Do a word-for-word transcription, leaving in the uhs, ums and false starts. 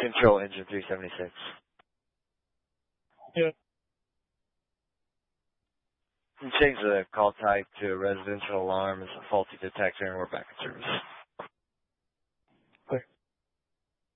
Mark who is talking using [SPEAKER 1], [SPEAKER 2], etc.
[SPEAKER 1] Control engine three seventy-six.
[SPEAKER 2] Yeah.
[SPEAKER 1] Change the call type to residential alarm as a faulty detector, and we're back in service.